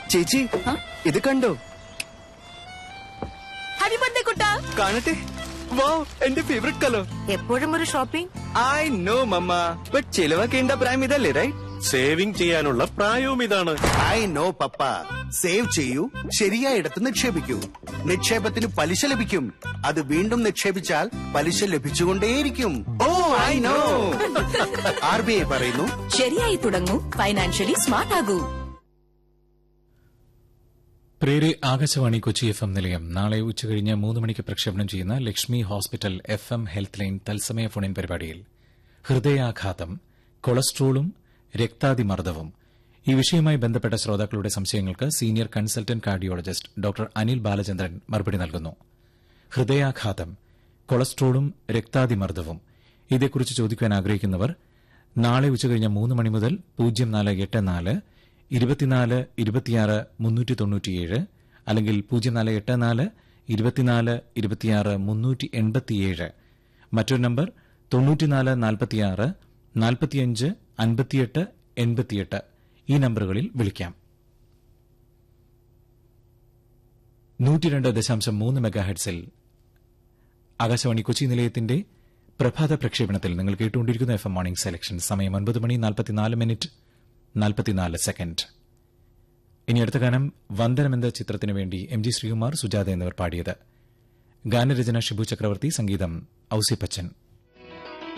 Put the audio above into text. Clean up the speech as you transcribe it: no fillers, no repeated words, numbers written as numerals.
ചേച്ചി ഇത് കണ്ടോ? ഹാപ്പി ബർത്ത്ഡേ കുട്ടാ. കാണട്ടെ. വൗ, എന്റെ ഫേവറേറ്റ് കളർ. എപ്പോഴും ഒരു shopping. I know mama, but ചിലവാക്കേണ്ട പ്രായം ഇതല്ലേ, റൈറ്റ്? സേവിംഗ് ചെയ്യാനുള്ള പ്രായവും ഇതാണ്. I know papa. സേവ് ചെയ്യൂ, ശരിയായിടത്ത് നിക്ഷേപിക്കൂ. നിക്ഷേപത്തിന് പലിശ ലഭിക്കും. അത് വീണ്ടും നിക്ഷേപിച്ചാൽ പലിശ ലഭിച്ചുകൊണ്ടേയിരിക്കും. ഓ ഐ നോ. RBI പറയുന്നു, ശരിയായി തുടങ്ങൂ, ഫൈനാൻഷ്യലി സ്മാർട്ട് ആകൂ. പ്രിയരെ, ആകാശവാണി കൊച്ചി FM നിലയം നാളെ ഉച്ചകഴിഞ്ഞ് 3 മണിക്ക് പ്രക്ഷേപണം ചെയ്യുന്ന Lakshmi hospital FM health line തത്സമയ ഫോണിൻ പരിപാടിയിൽ ഹൃദയാഘാതം, കൊളസ്ട്രോളും രക്താതിമർദ്ദവും ഈ വിഷയവുമായി ബന്ധപ്പെട്ട ശ്രോതാക്കളുടെ സംശയങ്ങൾക്ക് senior consultant cardiologist doctor Anil Balachandran മറുപടി നൽകുന്നു. ഹൃദയാഘാതം, കൊളസ്ട്രോളും രക്താതിമർദ്ദവും ഇതേക്കുറിച്ച് ചോദിക്കുവാൻ ആഗ്രഹിക്കുന്നവർ നാളെ ഉച്ചകഴിഞ്ഞ് 3 മണി മുതൽ 0484 24 26 397 അല്ലെങ്കിൽ 0484 24 26 387, മറ്റൊരു നമ്പർ 94 46 45 58 88 ഈ നമ്പറുകളിൽ വിളിക്കാം. 102.3 മെഗാഹെർട്സിൽ ആകാശവാണി കൊച്ചി നിലയത്തിന്റെ പ്രഭാത പ്രക്ഷേപണത്തിൽ നിങ്ങൾ കേട്ടുകൊണ്ടിരിക്കുന്ന FM മോർണിംഗ് സെലക്ഷൻ. സമയം 9 മണി 44 മിനിറ്റ് 44 സെക്കൻഡ്. ഇനി അടുത്ത ഗാനം വന്ദനം എന്ന ചിത്രത്തിനു വേണ്ടി MG ശ്രീകുമാർ, സുജാത എന്നിവർ പാടിയത്. ഗാനരചന ഷിബു ചക്രവർത്തി, സംഗീതം ഔസി പച്ചൻ.